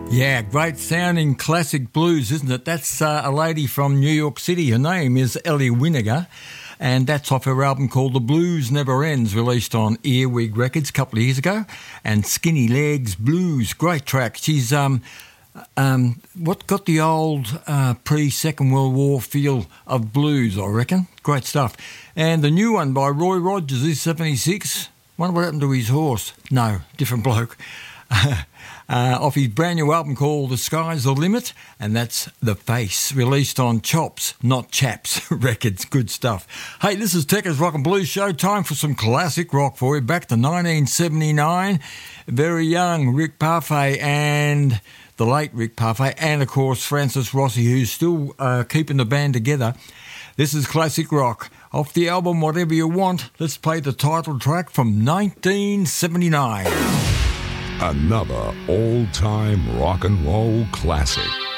Yeah, great sounding classic blues, isn't it? That's a lady from New York City. Her name is Ellie Winnegar, and that's off her album called The Blues Never Ends, released on Earwig Records a couple of years ago. And Skinny Legs Blues, great track. She's what got the old pre-Second World War feel of blues, I reckon. Great stuff. And the new one by Roy Rogers is 76. Wonder what happened to his horse. No, different bloke. Off his brand new album called The Sky's the Limit, and that's The Face, released on Chops, Not Chaps Records. Good stuff. Hey, this is Tekka's Rock and Blues Show. Time for some classic rock for you. Back to 1979. Very young Rick Parfait and the late Rick Parfait, and of course Francis Rossi, who's still keeping the band together. This is classic rock. Off the album Whatever You Want, let's play the title track from 1979. Another old-time rock and roll classic.